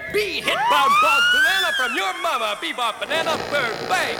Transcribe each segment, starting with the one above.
Be hit bound boss banana from your mama, Bebop Banana Bird Bang.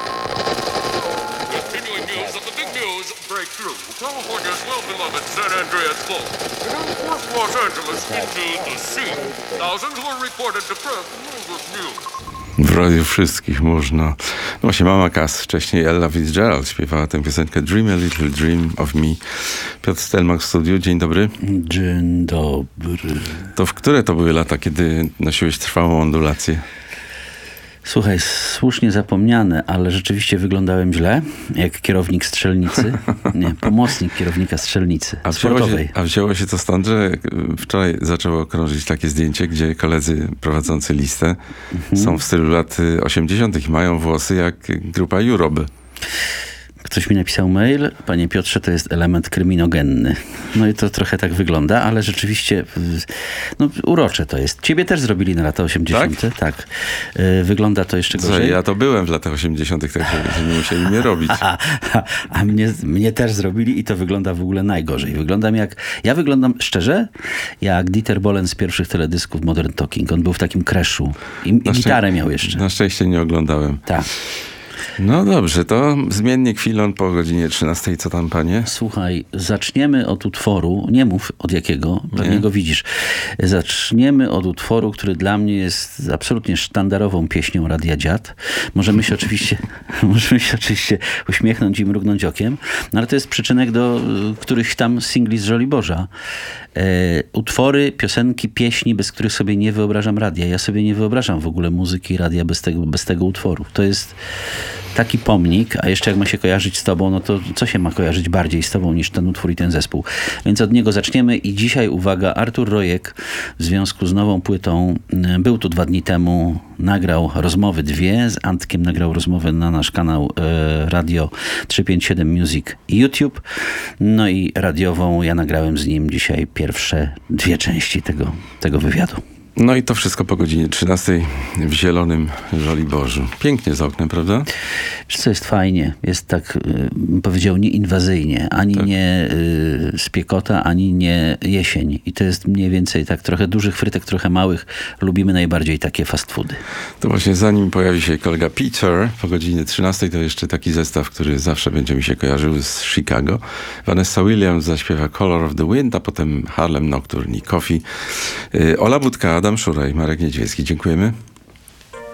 Continuing news of the big news breakthrough. California's well-beloved San Andreas Fault. It forced Los Angeles into the sea. Thousands were reported depressed with news. W radiu wszystkich można. No właśnie, Mama Cass, wcześniej Ella Fitzgerald śpiewała tę piosenkę Dream a Little Dream of Me. Piotr Stelmach w studiu, dzień dobry. Dzień dobry. To w które to były lata, kiedy nosiłeś trwałą ondulację? Słuchaj, słusznie zapomniane, ale rzeczywiście wyglądałem źle, jak kierownik strzelnicy. Nie, pomocnik kierownika strzelnicy sportowej. A wzięło się to stąd, że wczoraj zaczęło krążyć takie zdjęcie, gdzie koledzy prowadzący listę są w stylu lat 80. i mają włosy jak grupa Europe. Ktoś mi napisał mail, panie Piotrze, to jest element kryminogenny. No i to trochę tak wygląda, ale rzeczywiście no, urocze to jest. Ciebie też zrobili na lata 80. Tak. Wygląda to jeszcze gorzej. Ja to byłem w latach 80., także nie musieli mnie robić. A mnie też zrobili i to wygląda w ogóle najgorzej. Ja wyglądam szczerze jak Dieter Bohlen z pierwszych teledysków Modern Talking. On był w takim kreszu i gitarę miał jeszcze. Na szczęście nie oglądałem. Tak. No dobrze, to zmiennie Kwilon po godzinie 13. Co tam, panie? Słuchaj, zaczniemy od utworu, nie mów od jakiego, pewnie go widzisz. Zaczniemy od utworu, który dla mnie jest absolutnie sztandarową pieśnią Radia Dziad. Możemy się oczywiście uśmiechnąć i mrugnąć okiem, no ale to jest przyczynek do którychś tam singli z Żoliborza. Utwory, piosenki, pieśni, bez których sobie nie wyobrażam radia. Ja sobie nie wyobrażam w ogóle muzyki radia bez tego utworu. To jest taki pomnik, a jeszcze jak ma się kojarzyć z tobą, no to co się ma kojarzyć bardziej z tobą niż ten utwór i ten zespół. Więc od niego zaczniemy i dzisiaj, uwaga, Artur Rojek w związku z nową płytą był tu 2 dni temu, nagrał rozmowy 2, z Antkiem nagrał rozmowę na nasz kanał Radio 357 Music i YouTube. No i radiową ja nagrałem z nim dzisiaj pierwsze 2 części tego wywiadu. No i to wszystko po godzinie 13 w zielonym Żoliborzu. Pięknie z oknem, prawda? Wiesz co, jest fajnie. Jest tak, powiedział, nieinwazyjnie. Ani nie spiekota, ani nie jesień. I to jest mniej więcej tak trochę dużych frytek, trochę małych. Lubimy najbardziej takie fast foody. To właśnie zanim pojawi się kolega Peter po godzinie 13, to jeszcze taki zestaw, który zawsze będzie mi się kojarzył z Chicago. Vanessa Williams zaśpiewa Color of the Wind, a potem Harlem Nocturne i Coffee. Ola Budka, Adam Szuraj, Marek Niedźwiecki. Dziękujemy.